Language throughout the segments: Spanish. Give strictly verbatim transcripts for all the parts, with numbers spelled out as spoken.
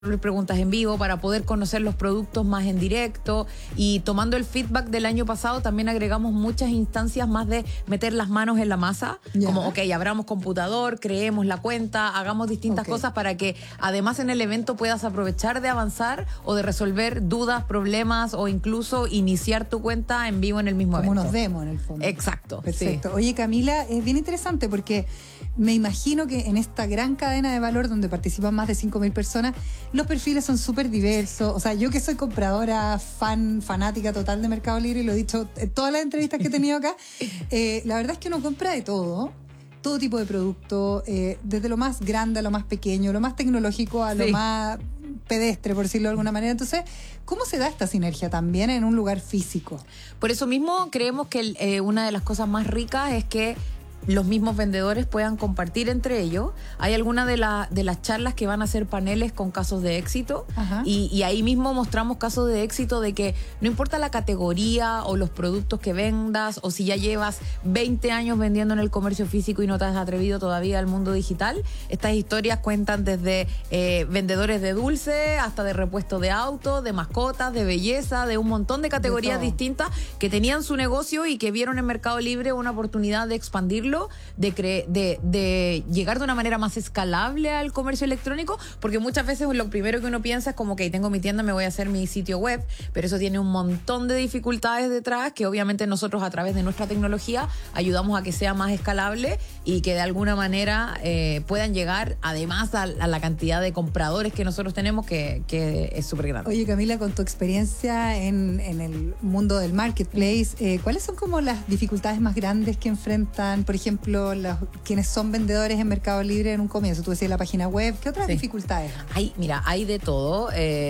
preguntas en vivo, para poder conocer los productos más en directo, y tomando el feedback del año pasado también agregamos muchas instancias más de meter las manos en la masa, yeah. como ok, abramos computador, creemos la cuenta, hagamos distintas okay. cosas para que además en el evento puedas aprovechar de avanzar o de resolver dudas, problemas o incluso iniciar tu cuenta en vivo en el mismo como evento. Como nos vemos en el fondo. Exacto. Perfecto. Sí. Oye, Camila, es bien interesante porque me imagino que en esta gran cadena de valor donde participan más de cinco mil personas, los perfiles son súper diversos. O sea, yo que soy compradora, fan, fanática total de Mercado Libre, y lo he dicho en todas las entrevistas que he tenido acá, eh, la verdad es que uno compra de todo, todo tipo de producto, eh, desde lo más grande a lo más pequeño, lo más tecnológico a lo sí. más pedestre, por decirlo de alguna manera. Entonces, ¿cómo se da esta sinergia también en un lugar físico? Por eso mismo creemos que eh, una de las cosas más ricas es que los mismos vendedores puedan compartir entre ellos. Hay algunas de, la, de las charlas que van a ser paneles con casos de éxito y, y ahí mismo mostramos casos de éxito de que no importa la categoría o los productos que vendas o si ya llevas veinte años vendiendo en el comercio físico y no te has atrevido todavía al mundo digital, estas historias cuentan desde eh, vendedores de dulce hasta de repuesto de auto, de mascotas, de belleza, de un montón de categorías de distintas que tenían su negocio y que vieron en Mercado Libre una oportunidad de expandirlo, De, cre de, de llegar de una manera más escalable al comercio electrónico, porque muchas veces lo primero que uno piensa es como que tengo mi tienda, me voy a hacer mi sitio web, pero eso tiene un montón de dificultades detrás que obviamente nosotros a través de nuestra tecnología ayudamos a que sea más escalable y que de alguna manera eh, puedan llegar además a, a la cantidad de compradores que nosotros tenemos, que, que es súper grande. Oye, Camila, con tu experiencia en, en el mundo del marketplace, eh, ¿cuáles son como las dificultades más grandes que enfrentan, por ejemplo, los, quienes son vendedores en Mercado Libre en un comienzo? Tú decías la página web. ¿Qué otras sí. dificultades? Hay, mira, hay de todo.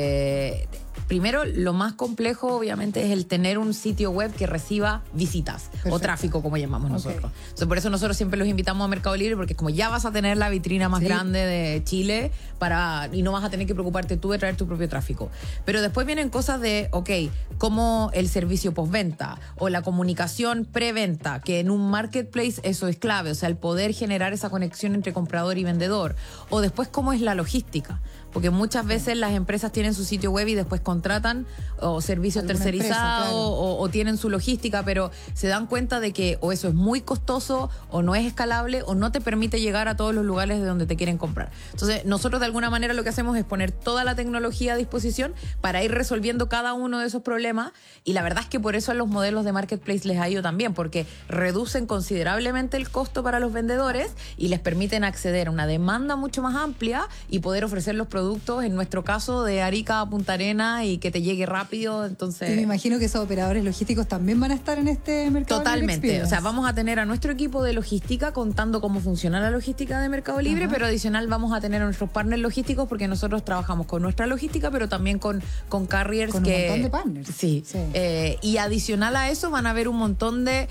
Eh, primero, lo más complejo, obviamente, es el tener un sitio web que reciba visitas. Perfecto. O tráfico, como llamamos okay. nosotros. Entonces, por eso nosotros siempre los invitamos a Mercado Libre, porque es como ya vas a tener la vitrina más sí. grande de Chile para, y no vas a tener que preocuparte tú de traer tu propio tráfico. Pero después vienen cosas de, ok, como el servicio postventa o la comunicación preventa, que en un marketplace eso es clave, o sea, el poder generar esa conexión entre comprador y vendedor. O después, cómo es la logística. Porque muchas veces las empresas tienen su sitio web y después contratan o servicios tercerizados empresa, claro. o, o tienen su logística, pero se dan cuenta de que o eso es muy costoso o no es escalable o no te permite llegar a todos los lugares de donde te quieren comprar. Entonces, nosotros de alguna manera lo que hacemos es poner toda la tecnología a disposición para ir resolviendo cada uno de esos problemas, y la verdad es que por eso a los modelos de marketplace les ha ido también, porque reducen considerablemente el costo para los vendedores y les permiten acceder a una demanda mucho más amplia y poder ofrecer los productos productos, en nuestro caso de Arica a Punta Arenas, y que te llegue rápido. Entonces, y me imagino que esos operadores logísticos también van a estar en este Mercado totalmente. Libre Experience. O sea, vamos a tener a nuestro equipo de logística contando cómo funciona la logística de Mercado Libre, Ajá. pero adicional vamos a tener a nuestros partners logísticos, porque nosotros trabajamos con nuestra logística, pero también con, con carriers con que... un montón de partners. Sí. sí. Eh, y adicional a eso van a haber un montón de,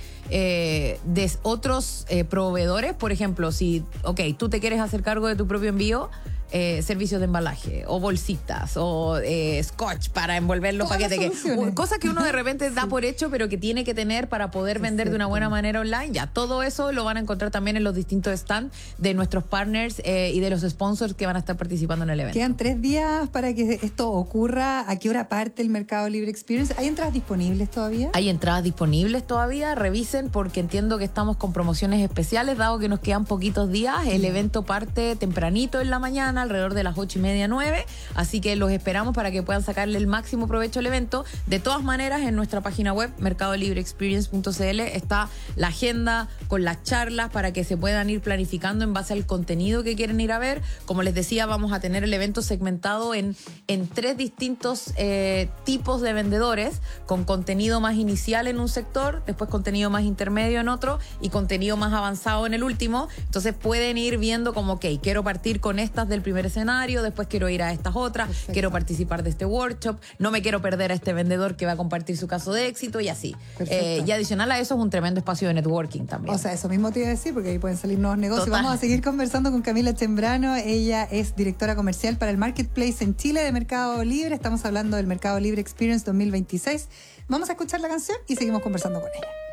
eh, de otros eh, proveedores. Por ejemplo, si, ok, tú te quieres hacer cargo de tu propio envío, Eh, servicios de embalaje o bolsitas o eh, scotch para envolver los Todas paquetes, que, cosas que uno de repente sí. da por hecho pero que tiene que tener para poder sí, vender sí, de una buena sí. manera online. Ya todo eso lo van a encontrar también en los distintos stands de nuestros partners eh, y de los sponsors que van a estar participando en el evento. Quedan tres días para que esto ocurra. ¿A qué hora parte el Mercado Libre Experience? ¿Hay entradas disponibles todavía? Hay entradas disponibles todavía. Revisen, porque entiendo que estamos con promociones especiales, dado que nos quedan poquitos días. El mm. evento parte tempranito en la mañana, alrededor de las ocho y media, nueve, así que los esperamos para que puedan sacarle el máximo provecho al evento. De todas maneras, en nuestra página web, mercado libre experience punto c l, está la agenda con las charlas para que se puedan ir planificando en base al contenido que quieren ir a ver. Como les decía, vamos a tener el evento segmentado en, en tres distintos eh, tipos de vendedores, con contenido más inicial en un sector, después contenido más intermedio en otro y contenido más avanzado en el último. Entonces pueden ir viendo como, ok, quiero partir con estas del primer escenario, después quiero ir a estas otras, Perfecto. quiero participar de este workshop, no me quiero perder a este vendedor que va a compartir su caso de éxito, y así. Eh, y adicional a eso es un tremendo espacio de networking también. O sea, eso mismo te iba a decir, porque ahí pueden salir nuevos negocios. Total. Vamos a seguir conversando con Camila Chambrano. Ella es directora comercial para el Marketplace en Chile de Mercado Libre. Estamos hablando del Mercado Libre Experience dos mil veintiséis. Vamos a escuchar la canción y seguimos conversando con ella.